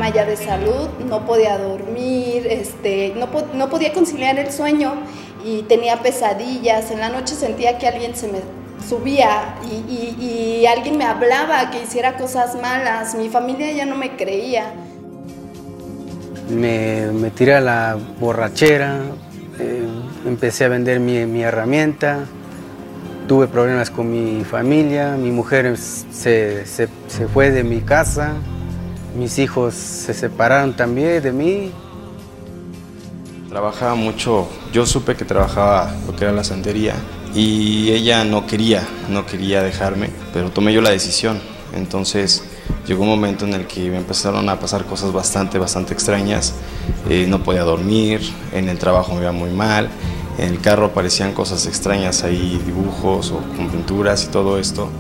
problema ya de salud, no podía dormir, no podía conciliar el sueño y tenía pesadillas. En la noche sentía que alguien se me subía y alguien me hablaba que hiciera cosas malas. Mi familia ya no me creía. Me tiré a la borrachera, empecé a vender mi herramienta, tuve problemas con mi familia, mi mujer se fue de mi casa, mis hijos se separaron también de mí. Trabajaba mucho, yo supe que trabajaba lo que era la santería y ella no quería dejarme, pero tomé yo la decisión. Entonces llegó un momento en el que me empezaron a pasar cosas bastante extrañas. No podía dormir, en el trabajo me iba muy mal, en el carro aparecían cosas extrañas, ahí dibujos o con pinturas y todo esto.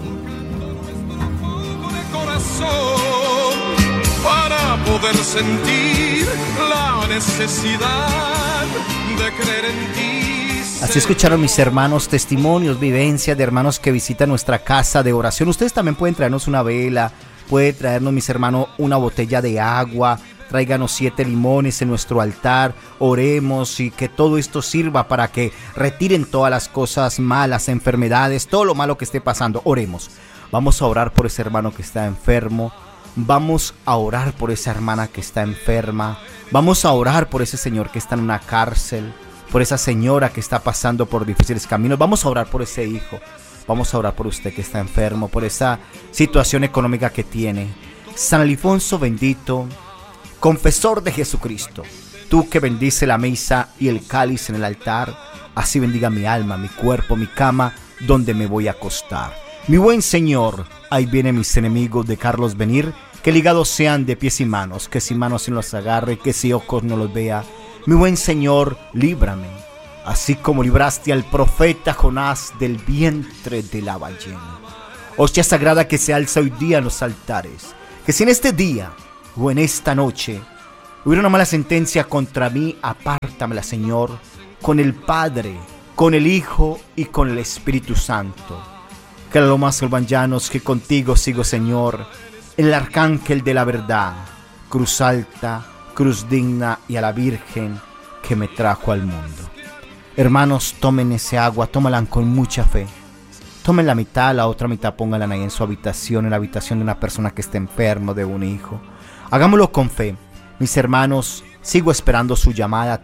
Para poder sentir la necesidad de creer en ti. Así escucharon mis hermanos testimonios, vivencias de hermanos que visitan nuestra casa de oración. Ustedes también pueden traernos una vela, pueden traernos, mis hermanos, una botella de agua, tráiganos 7 limones en nuestro altar, oremos y que todo esto sirva para que retiren todas las cosas malas, enfermedades, todo lo malo que esté pasando. Oremos. Vamos a orar por ese hermano que está enfermo. Vamos a orar por esa hermana que está enferma. Vamos a orar por ese señor que está en una cárcel, por esa señora que está pasando por difíciles caminos. Vamos a orar por ese hijo. Vamos a orar por usted que está enfermo, por esa situación económica que tiene. San Ildefonso bendito, confesor de Jesucristo, tú que bendice la mesa y el cáliz en el altar, así bendiga mi alma, mi cuerpo, mi cama, donde me voy a acostar. Mi buen Señor, ahí vienen mis enemigos de Carlos venir, que ligados sean de pies y manos, que sin manos se los agarre, que si ojos no los vea. Mi buen Señor, líbrame, así como libraste al profeta Jonás del vientre de la ballena. Hostia sagrada que se alza hoy día en los altares, que si en este día o en esta noche hubiera una mala sentencia contra mí, apártamela, Señor, con el Padre, con el Hijo y con el Espíritu Santo. Que a lo más vuelvan llanos, que contigo sigo, Señor, el arcángel de la verdad, cruz alta, cruz digna y a la Virgen que me trajo al mundo. Hermanos, tomen ese agua, tómala con mucha fe. Tomen la mitad, la otra mitad pónganla ahí en su habitación, en la habitación de una persona que esté enfermo, de un hijo. Hagámoslo con fe. Mis hermanos, sigo esperando su llamada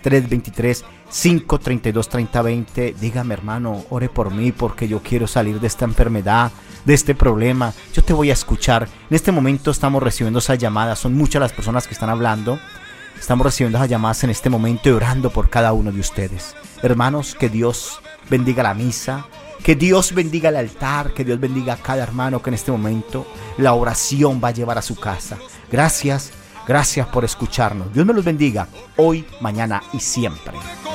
323-532-3020. Dígame, hermano, ore por mí porque yo quiero salir de esta enfermedad, de este problema. Yo te voy a escuchar. En este momento estamos recibiendo esas llamadas. Son muchas las personas que están hablando. Estamos recibiendo esas llamadas en este momento y orando por cada uno de ustedes. Hermanos, que Dios bendiga la misa, que Dios bendiga el altar, que Dios bendiga a cada hermano que en este momento la oración va a llevar a su casa. Gracias por escucharnos. Dios me los bendiga hoy, mañana y siempre.